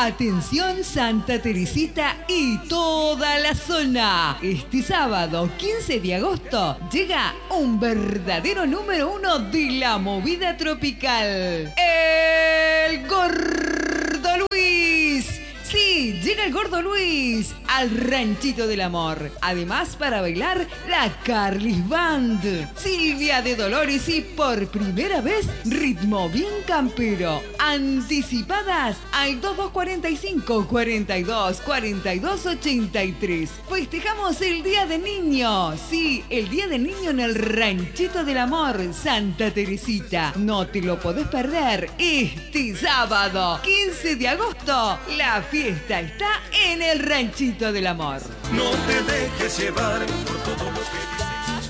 Atención Santa Teresita y toda la zona. Este sábado 15 de agosto llega un verdadero número 1 de la movida tropical. El Gordo Luis. Sí, llega el Gordo Luis al Ranchito del Amor. Además, para bailar, la Carlis Band, Silvia de Dolores y por primera vez, ritmo bien campero. Anticipadas al 2245 42 42 83. Festejamos el Día del Niño. Sí, el Día del Niño en el Ranchito del Amor, Santa Teresita. No te lo podés perder este sábado, 15 de agosto. La fiesta está en el Ranchito del Amor. No te dejes llevar por todo lo que dices.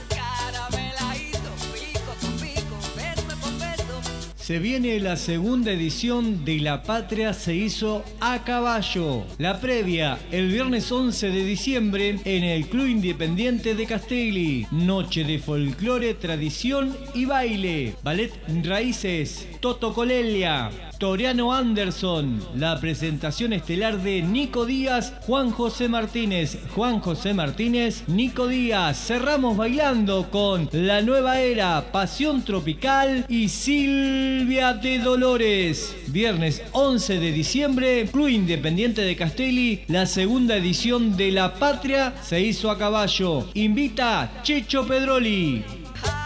Se viene la segunda edición de La Patria se hizo a caballo. La previa, el viernes 11 de diciembre, en el Club Independiente de Castelli. Noche de folclore, tradición y baile. Ballet Raíces, Toto Colelia, Toriano Anderson, la presentación estelar de Nico Díaz, Juan José Martínez, Nico Díaz. Cerramos bailando con La Nueva Era, Pasión Tropical y Silvia de Dolores. Viernes 11 de diciembre, Club Independiente de Castelli, la segunda edición de La Patria se hizo a caballo. Invita Checho Pedroli.